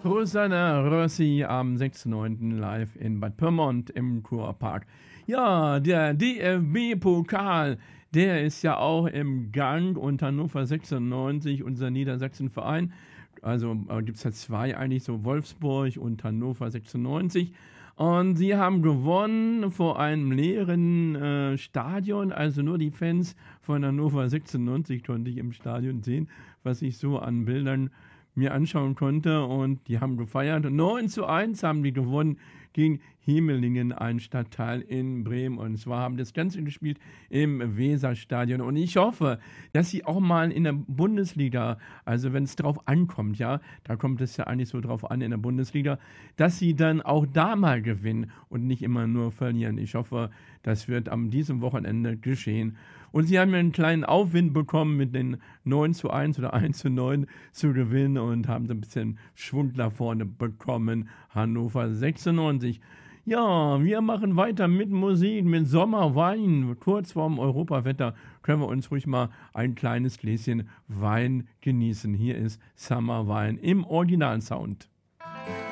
Rosanna Rossi am 6.9. live in Bad Pyrmont im Kurpark. Ja, der DFB-Pokal, der ist ja auch im Gang und Hannover 96, unser Niedersachsenverein. Also gibt es ja zwei eigentlich, so Wolfsburg und Hannover 96. Und sie haben gewonnen vor einem leeren Stadion. Also nur die Fans von Hannover 96 konnte ich im Stadion sehen, was ich so an Bildern mir anschauen konnte. Und die haben gefeiert. 9:1 haben die gewonnen gegen Hemelingen, ein Stadtteil in Bremen. Und zwar haben das Ganze gespielt im Weserstadion. Und ich hoffe, dass sie auch mal in der Bundesliga, also wenn es drauf ankommt, ja, da kommt es ja eigentlich so drauf an in der Bundesliga, dass sie dann auch da mal gewinnen und nicht immer nur verlieren. Ich hoffe, das wird am diesem Wochenende geschehen. Und sie haben einen kleinen Aufwind bekommen, mit den 9:1 oder 1:9 zu gewinnen und haben so ein bisschen Schwung nach vorne bekommen. Hannover 96. Ja, wir machen weiter mit Musik, mit Sommerwein. Kurz vorm Europawetter können wir uns ruhig mal ein kleines Gläschen Wein genießen. Hier ist Summer Wein im Originalsound.